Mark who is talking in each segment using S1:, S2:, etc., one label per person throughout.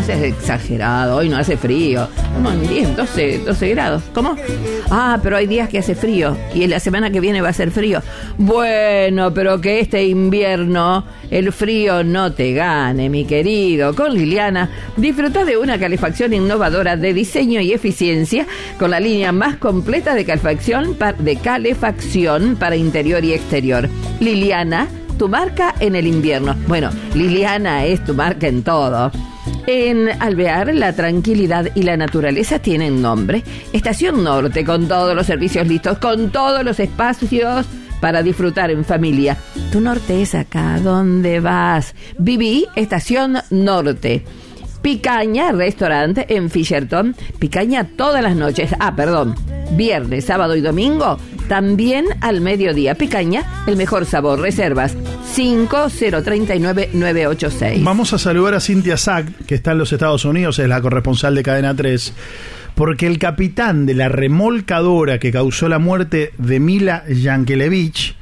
S1: no seas exagerado, hoy no hace frío. Estamos en 10, 12 grados. ¿Cómo? Ah, pero hay días que hace frío y la semana que viene va a ser frío. Bueno, pero que este invierno el frío no te gane, mi querido. Con Liliana disfruta de una calefacción innovadora de diseño y eficiencia con la línea más completa de calefacción para interior y exterior. Liliana, tu marca en el invierno. Bueno, Liliana es tu marca en todo. En Alvear, la tranquilidad y la naturaleza tienen nombre. Estación Norte, con todos los servicios listos, con todos los espacios para disfrutar en familia. Tu norte es acá, ¿dónde vas? Viví Estación Norte. Picaña, restaurante en Fisherton. Picaña todas las noches. Viernes, sábado y domingo. También al mediodía. Picaña, el mejor sabor. Reservas 5039-986.
S2: Vamos a saludar a Cintia Sack, que está en los Estados Unidos, es la corresponsal de Cadena 3, porque el capitán de la remolcadora que causó la muerte de Mila Yankelevich,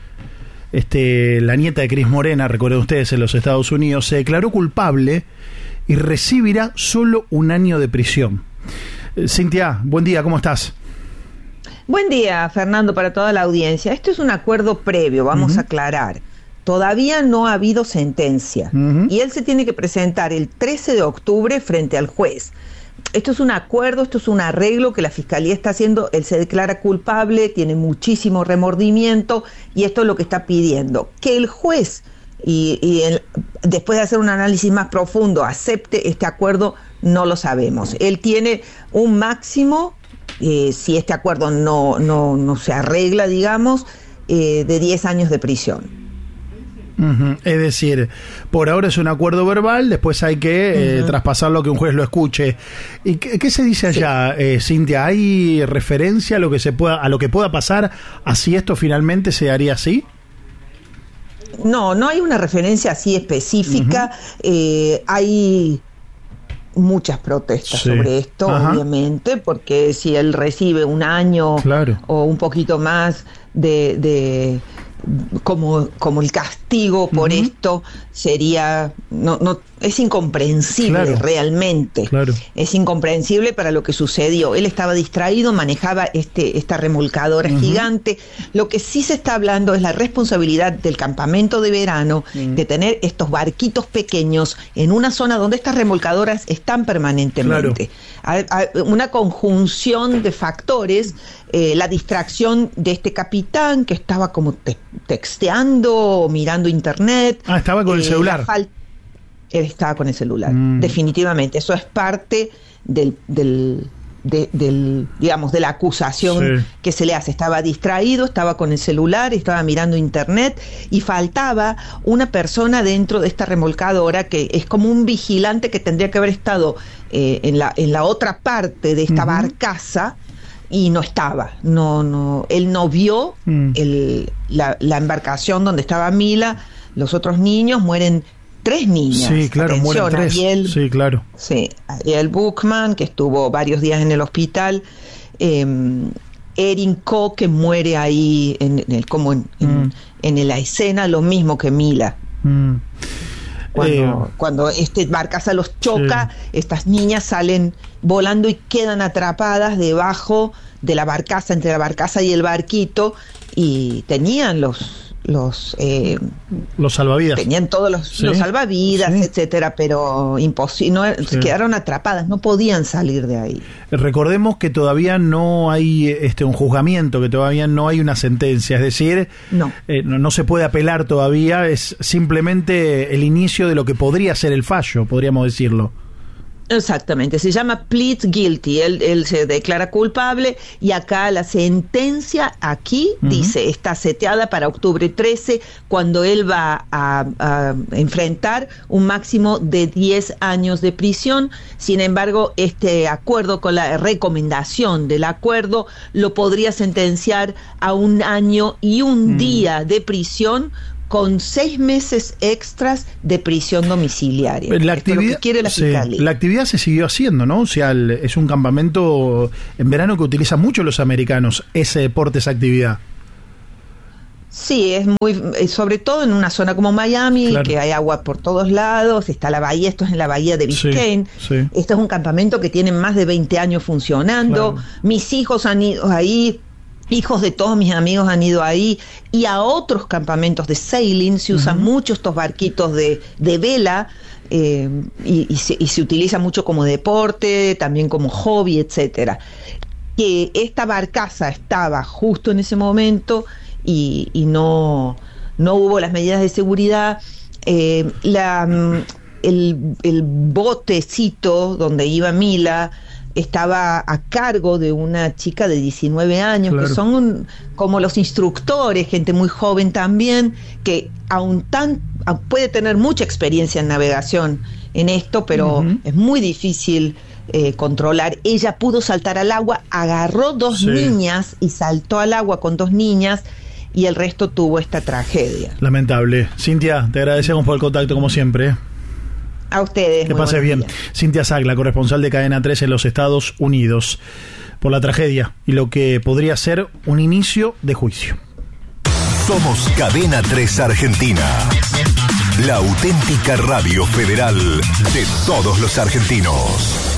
S2: la nieta de Cris Morena, recuerden ustedes, en los Estados Unidos, se declaró culpable y recibirá solo 1 año de prisión. Cintia, buen día, ¿cómo estás?
S3: Buen día, Fernando, para toda la audiencia. Esto es un acuerdo previo, vamos a aclarar. Todavía no ha habido sentencia y él se tiene que presentar el 13 de octubre frente al juez. Esto es un acuerdo, esto es un arreglo que la Fiscalía está haciendo. Él se declara culpable, tiene muchísimo remordimiento y esto es lo que está pidiendo. Que el juez, después de hacer un análisis más profundo, acepte este acuerdo, no lo sabemos. Él tiene un máximo, si este acuerdo no se arregla, digamos, de 10 años de prisión.
S2: Es decir, por ahora es un acuerdo verbal, después hay que traspasarlo, que un juez lo escuche. ¿Y qué se dice allá, Cintia? ¿Hay referencia a lo que pueda pasar así esto finalmente se haría así?
S3: No hay una referencia así específica. Hay muchas protestas sobre esto, obviamente, porque si él recibe 1 año o un poquito más de como el castigo por esto, sería es incomprensible realmente. Es incomprensible para lo que sucedió. Él estaba distraído, manejaba esta remolcadora gigante. Lo que sí se está hablando es la responsabilidad del campamento de verano de tener estos barquitos pequeños en una zona donde estas remolcadoras están permanentemente. Hay una conjunción de factores, la distracción de este capitán que estaba como texteando, mirando internet.
S2: Estaba con el celular.
S3: Él estaba con el celular, definitivamente. Eso es parte digamos, de la acusación que se le hace. Estaba distraído, estaba con el celular, estaba mirando internet y faltaba una persona dentro de esta remolcadora que es como un vigilante que tendría que haber estado en la otra parte de esta barcaza y no estaba. Él no vio la embarcación donde estaba Mila. Los otros niños mueren. 3 niñas.
S2: Sí, claro, mueren 3.
S3: Ariel Buchman, que estuvo varios días en el hospital. Erin Ko, que muere ahí en la escena, lo mismo que Mila. Cuando barcaza los choca, estas niñas salen volando y quedan atrapadas debajo de la barcaza, entre la barcaza y el barquito, y tenían los
S2: salvavidas.
S3: Tenían todos los salvavidas, etcétera, pero imposible, quedaron atrapadas, no podían salir de ahí.
S2: Recordemos que todavía no hay un juzgamiento, que todavía no hay una sentencia, es decir, no se puede apelar todavía, es simplemente el inicio de lo que podría ser el fallo, podríamos decirlo.
S3: Exactamente, se llama plead guilty, él se declara culpable y acá la sentencia dice, está seteada para octubre 13, cuando él va a enfrentar un máximo de 10 años de prisión. Sin embargo, este acuerdo, con la recomendación del acuerdo, lo podría sentenciar a 1 año y 1 día de prisión, con 6 meses extras de prisión domiciliaria.
S2: La actividad,
S3: es lo que quiere la Fiscalía.
S2: La actividad se siguió haciendo, ¿no? O sea, es un campamento en verano que utilizan mucho los americanos, ese deporte, esa actividad.
S3: Sí, es muy, sobre todo en una zona como Miami,
S2: claro,
S3: que hay agua por todos lados, está la bahía, esto es en la bahía de Biscayne,
S2: sí.
S3: Este es un campamento que tiene más de 20 años funcionando, claro. Mis hijos han ido ahí, hijos de todos mis amigos han ido ahí, y a otros campamentos de sailing, se usan mucho estos barquitos de vela, y se utiliza mucho como deporte, también como hobby, etcétera. Que esta barcaza estaba justo en ese momento y no hubo las medidas de seguridad. El botecito donde iba Mila estaba a cargo de una chica de 19 años, claro, que son como los instructores, gente muy joven también, que puede tener mucha experiencia en navegación en esto, pero es muy difícil controlar. Ella pudo saltar al agua, agarró dos niñas y saltó al agua con dos niñas, y el resto tuvo esta tragedia.
S2: Lamentable. Cintia, te agradecemos por el contacto como siempre.
S3: A ustedes.
S2: Que pases bien. Cintia Sack, la corresponsal de Cadena 3 en los Estados Unidos, por la tragedia y lo que podría ser un inicio de juicio.
S4: Somos Cadena 3 Argentina, la auténtica radio federal de todos los argentinos.